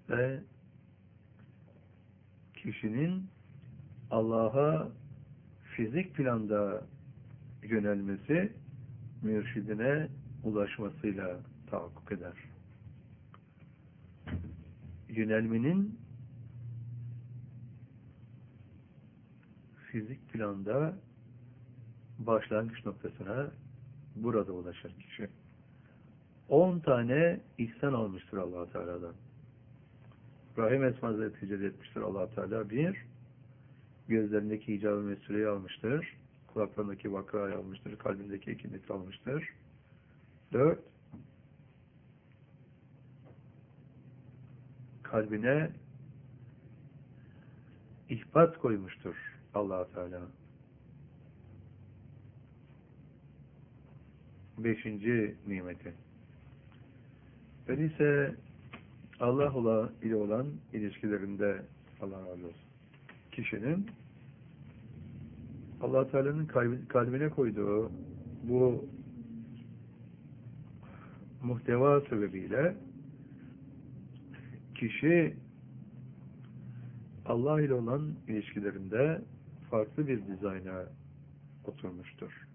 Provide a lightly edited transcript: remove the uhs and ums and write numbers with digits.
ve kişinin Allah'a fizik planda yönelmesi mürşidine ulaşmasıyla tahakkuk eder. Yönelmenin fizik planda başlangıç noktasına burada ulaşır kişi. 10 tane ihsan almıştır Allah-u Teala'dan. Rahim esmasını tecelli etmiştir Allah-u Teala. 1. Gözlerindeki icab-ı mesuleyi almıştır. Kulaklarındaki vakrayı almıştır. Kalbindeki ekineti almıştır. 4. Kalbine ihbat koymuştur Allah-u Teala. 5. nimeti. Öyleyse Allah ile olan ilişkilerinde Allah razı olsun. Kişinin Allah Teala'nın kalbine koyduğu bu muhteva sebebiyle kişi Allah ile olan ilişkilerinde farklı bir dizayna oturmuştur.